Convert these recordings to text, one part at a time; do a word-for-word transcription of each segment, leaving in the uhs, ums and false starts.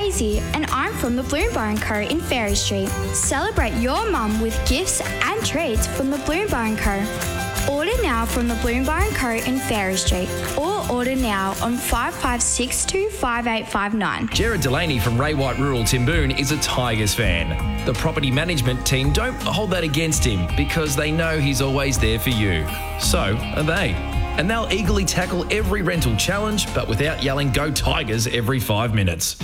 Daisy and I'm from the Bloombar and Co in Ferry Street. Celebrate your mum with gifts and treats from the Bloombar and Co. Order now from the Bloombar and Co in Ferry Street or order now on five five six two five eight five nine. Jared Delaney from Ray White Rural Timboon is a Tigers fan. The property management team don't hold that against him because they know he's always there for you. So are they. And they'll eagerly tackle every rental challenge, but without yelling "Go Tigers" every five minutes.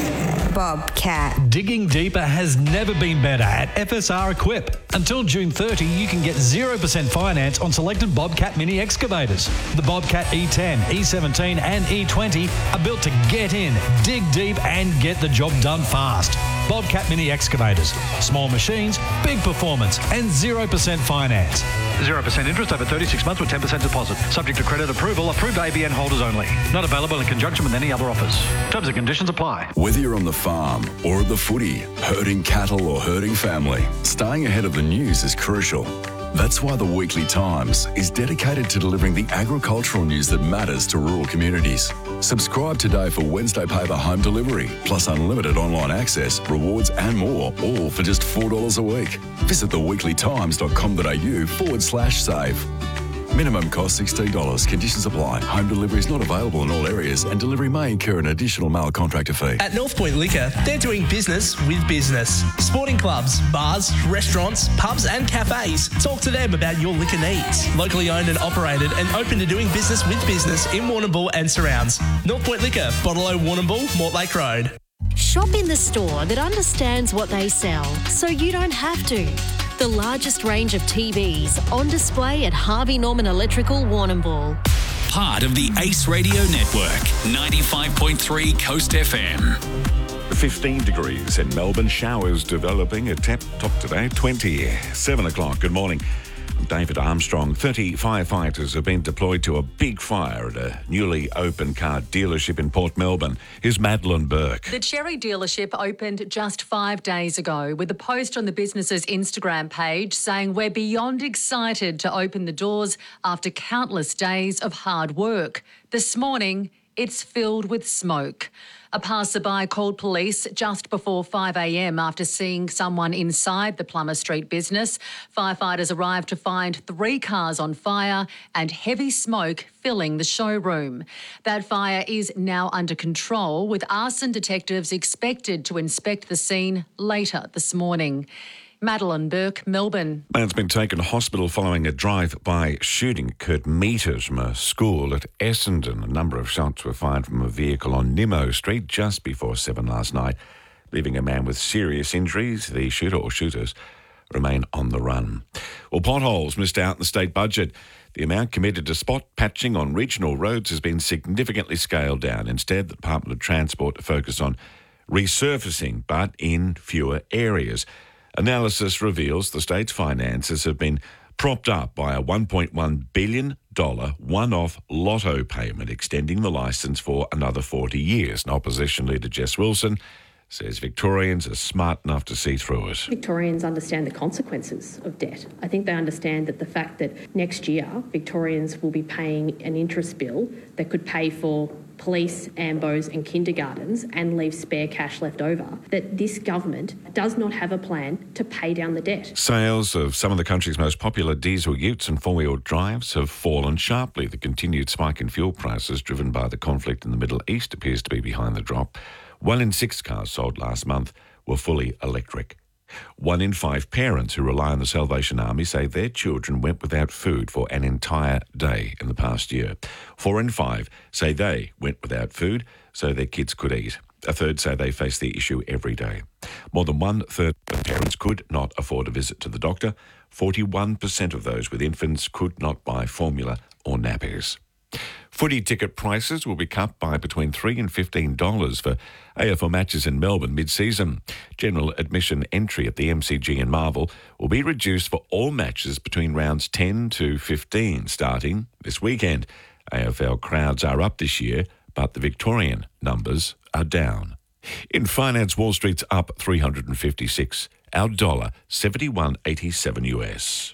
Bobcat. Digging deeper has never been better at F S R Equip. Until June thirtieth, you can get zero percent finance on selected Bobcat mini excavators. The Bobcat E ten, E seventeen and E twenty are built to get in, dig deep and get the job done fast. Bobcat mini excavators. Small machines, big performance and zero percent finance. zero percent interest over thirty-six months with ten percent deposit. Subject to credit approval. Approved A B N holders only. Not available in conjunction with any other offers. Terms and conditions apply. Whether you're on the farm or at the footy, herding cattle or herding family, staying ahead of the news is crucial. That's why the Weekly Times is dedicated to delivering the agricultural news that matters to rural communities. Subscribe today for Wednesday paper home delivery, plus unlimited online access, rewards and more, all for just four dollars a week. Visit theweeklytimes.com.au forward slash save. Minimum cost sixteen dollars. Conditions apply. Home delivery is not available in all areas and delivery may incur an additional mail contractor fee. At North Point Liquor, they're doing business with business. Sporting clubs, bars, restaurants, pubs and cafes. Talk to them about your liquor needs. Locally owned and operated and open to doing business with business in Warrnambool and surrounds. North Point Liquor, Bottle-O Warrnambool, Mortlake Road. Shop in the store that understands what they sell, so you don't have to. The largest range of T Vs on display at Harvey Norman Electrical Warrnambool. Part of the Ace Radio Network, ninety-five point three Coast F M. fifteen degrees in Melbourne. Showers developing. A tap top today. twenty, seven o'clock. Good morning. I'm David Armstrong. thirty firefighters have been deployed to a big fire at a newly opened car dealership in Port Melbourne. Here's Madeline Burke. The Cherry dealership opened just five days ago with a post on the business's Instagram page saying, "We're beyond excited to open the doors after countless days of hard work. This morning, it's filled with smoke." A passerby called police just before five a.m. after seeing someone inside the Plummer Street business. Firefighters arrived to find three cars on fire and heavy smoke filling the showroom. That fire is now under control, with arson detectives expected to inspect the scene later this morning. Madeline Burke, Melbourne. Man's been taken to hospital following a drive-by shooting occurred metres from a school at Essendon. A number of shots were fired from a vehicle on Nimmo Street just before seven last night, leaving a man with serious injuries. The shooter or shooters remain on the run. Well, potholes missed out in the state budget. The amount committed to spot patching on regional roads has been significantly scaled down. Instead, the Department of Transport focused on resurfacing, but in fewer areas. Analysis reveals the state's finances have been propped up by a one point one billion dollars one-off lotto payment extending the licence for another forty years. And Opposition Leader Jess Wilson says Victorians are smart enough to see through it. Victorians understand the consequences of debt. I think they understand that the fact that next year Victorians will be paying an interest bill that could pay for police, ambos and kindergartens and leave spare cash left over, that this government does not have a plan to pay down the debt. Sales of some of the country's most popular diesel utes and four-wheel drives have fallen sharply. The continued spike in fuel prices driven by the conflict in the Middle East appears to be behind the drop. One in six cars sold last month were fully electric. One in five parents who rely on the Salvation Army say their children went without food for an entire day in the past year. Four in five say they went without food so their kids could eat. A third say they face the issue every day. More than one-third of parents could not afford a visit to the doctor. forty-one percent of those with infants could not buy formula or nappies. Footy ticket prices will be cut by between three dollars and fifteen dollars for A F L matches in Melbourne mid-season. General admission entry at the M C G in Marvel will be reduced for all matches between rounds ten to fifteen starting this weekend. A F L crowds are up this year, but the Victorian numbers are down. In finance, Wall Street's up three hundred fifty-six. Our dollar, seventy-one eighty-seven U S.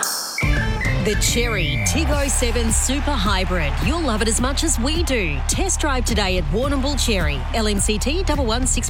The Cherry Tiggo seven Super Hybrid. You'll love it as much as we do. Test drive today at Warrnambool Cherry. L M C T one one six